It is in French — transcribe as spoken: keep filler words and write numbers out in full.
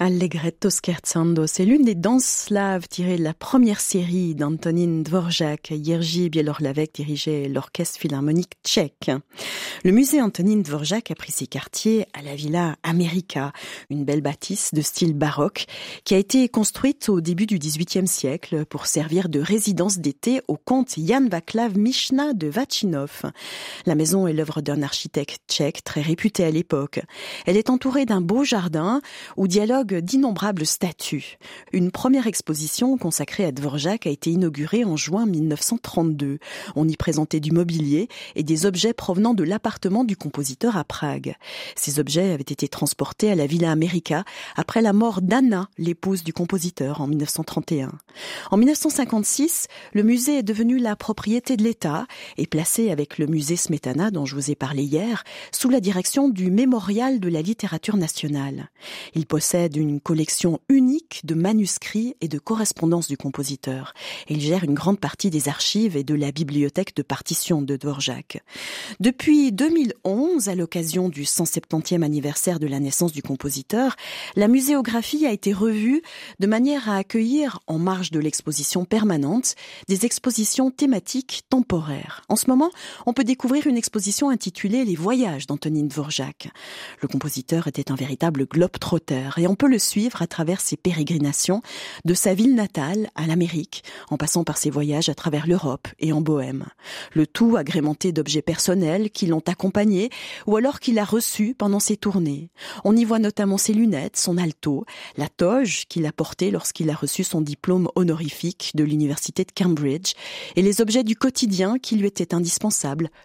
Allegretto scherzando, c'est l'une des danses slaves tirées de la première série d'Antonín Dvořák. Jiří Bělohlavek dirigeait l'orchestre philharmonique tchèque. Le musée Antonín Dvořák a pris ses quartiers à la Villa America, une belle bâtisse de style baroque qui a été construite au début du dix-huitième siècle pour servir de résidence d'été au comte Jan Václav Michna de Vachinov. La maison est l'œuvre d'un architecte tchèque très réputé à l'époque. Elle est entourée d'un beau jardin où dialoguent d'innombrables statues. Une première exposition consacrée à Dvořák a été inaugurée en juin mille neuf cent trente-deux. On y présentait du mobilier et des objets provenant de l'appartement du compositeur à Prague. Ces objets avaient été transportés à la Villa America après la mort d'Anna, l'épouse du compositeur, en mille neuf cent trente et un. En mille neuf cent cinquante-six, le musée est devenu la propriété de l'État et placé avec le musée Smetana, dont je vous ai parlé hier, sous la direction du Mémorial de la littérature nationale. Il possède une collection unique de manuscrits et de correspondances du compositeur. Et il gère une grande partie des archives et de la bibliothèque de partitions de Dvořák. Depuis deux mille onze, à l'occasion du cent septantième anniversaire de la naissance du compositeur, la muséographie a été revue de manière à accueillir, en marge de l'exposition permanente, des expositions thématiques temporaires. En ce moment, on peut découvrir une exposition intitulée « Les voyages d'Antonín Dvořák ». Le compositeur était un véritable globe-trotter et on peut le suivre à travers ses pérégrinations de sa ville natale à l'Amérique, en passant par ses voyages à travers l'Europe et en Bohème. Le tout agrémenté d'objets personnels qui l'ont accompagné ou alors qu'il a reçus pendant ses tournées. On y voit notamment ses lunettes, son alto, la toge qu'il a portée lorsqu'il a reçu son diplôme honorifique de l'université de Cambridge et les objets du quotidien qui lui étaient indispensables,